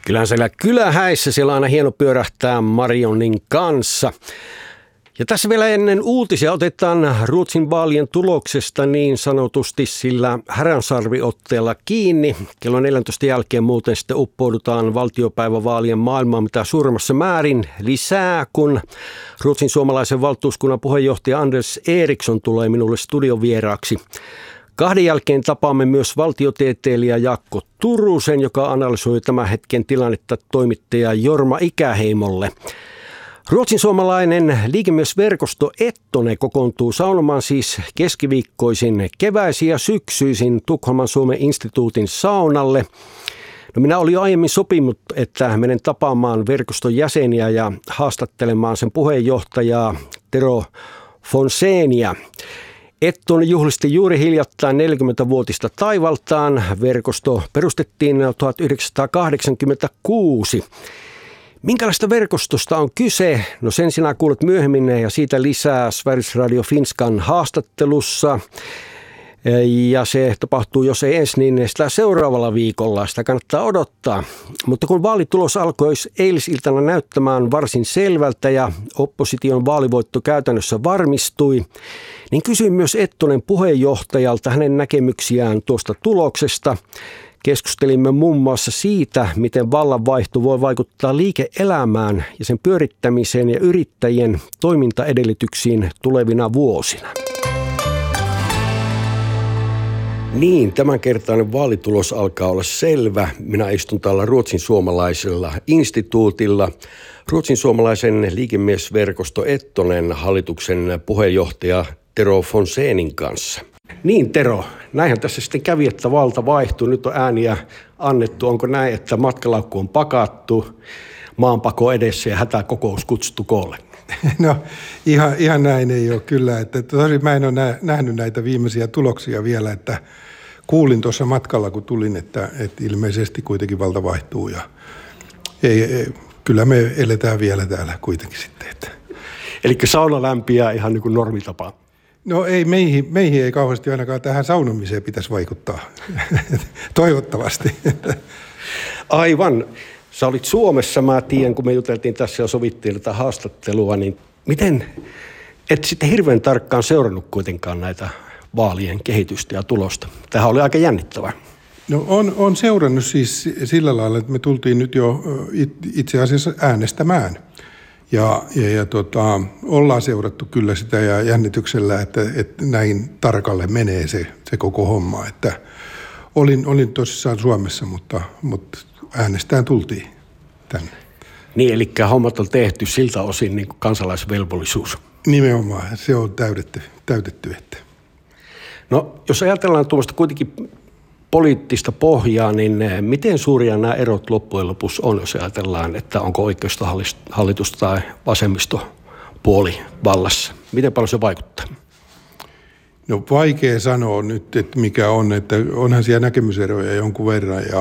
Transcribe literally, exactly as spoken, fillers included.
Kyllähän siellä kylähäissä siellä on aina hieno pyörähtää Marionin kanssa. Ja tässä vielä ennen uutisia otetaan Ruotsin vaalien tuloksesta niin sanotusti sillä häränsalviotteella kiinni. Kello neljäntoista jälkeen muuten sitten uppoudutaan valtiopäivävaalien maailmaan mitä suurimmassa määrin lisää, kun Ruotsin suomalaisen valtuuskunnan puheenjohtaja Anders Eriksson tulee minulle studiovieraaksi. Kahden jälkeen tapaamme myös valtiotieteilijä Jaakko Turusen, joka analysoi tämän hetken tilannetta toimittaja Jorma Ikäheimolle. Ruotsin suomalainen liikemiesverkosto Ettonen kokoontuu saunomaan siis keskiviikkoisin keväisin ja syksyisin Tukholman Suomen instituutin saunalle. No minä olin jo aiemmin sopinut, että menen tapaamaan verkoston jäseniä ja haastattelemaan sen puheenjohtajaa Tero Fonsénia. Ettonen juhlisti juuri hiljattain neljäkymmentävuotista taivaltaan. Verkosto perustettiin tuhatyhdeksänsataakahdeksankymmentäkuusi. Minkälaista verkostosta on kyse? No sen sinä kuulet myöhemmin ja siitä lisää Sveriges Radio Finskan haastattelussa. Ja se tapahtuu, jos ei ensin, niin sitä seuraavalla viikolla. Sitä kannattaa odottaa. Mutta kun vaalitulos alkoi eilisiltana näyttämään varsin selvältä ja opposition vaalivoitto käytännössä varmistui, niin kysyin myös Ettonen puheenjohtajalta hänen näkemyksiään tuosta tuloksesta. Keskustelimme muun muassa siitä, miten vallanvaihto voi vaikuttaa liike-elämään ja sen pyörittämiseen ja yrittäjien toimintaedellytyksiin tulevina vuosina. Niin, tämänkertainen vaalitulos alkaa olla selvä. Minä istun täällä Ruotsin suomalaisella instituutilla. Ruotsin suomalaisen liikemiesverkosto Ettonen hallituksen puheenjohtaja Tero Fonsénin kanssa. Niin Tero, näinhän tässä sitten kävi, että valta vaihtui. Nyt on ääniä annettu. Onko näin, että matkalaukku on pakattu, maanpako edessä ja hätäkokous kutsuttu koolle? No ihan, ihan näin ei ole kyllä. Että, tosi mä en ole nähnyt näitä viimeisiä tuloksia vielä, että kuulin tuossa matkalla kun tulin, että, että ilmeisesti kuitenkin valta vaihtuu. Ja ei, ei, kyllä me eletään vielä täällä kuitenkin sitten. Että. Eli sauna lämpiää ihan niin kuin normitapa. No ei, meihin, meihin ei kauheasti ainakaan tähän saunomiseen pitäisi vaikuttaa, toivottavasti. Aivan. Sä olit Suomessa, mä tiedän, kun me juteltiin tässä ja sovittiin tätä haastattelua, niin miten et sitten hirveän tarkkaan seurannut kuitenkaan näitä vaalien kehitystä ja tulosta? Tämähän oli aika jännittävää. No on, on seurannut siis sillä lailla, että me tultiin nyt jo itse asiassa äänestämään. Ja, ja, ja tota, ollaan seurattu kyllä sitä ja jännityksellä, että, että näin tarkalle menee se, se koko homma. Että olin, olin tosissaan Suomessa, mutta, mutta äänestään tultiin tänne. Niin, eli hommat on tehty siltä osin niin kuin kansalaisvelvollisuus. Nimenomaan, se on täytetty. täytetty että. No, jos ajatellaan tuommoista kuitenkin poliittista pohjaa, niin miten suuria nämä erot loppujen lopuksi on, jos ajatellaan, että onko oikeistohallitus tai vasemmistopuoli vallassa? Miten paljon se vaikuttaa? No vaikea sanoa nyt, että mikä on, että onhan siellä näkemyseroja jonkun verran ja,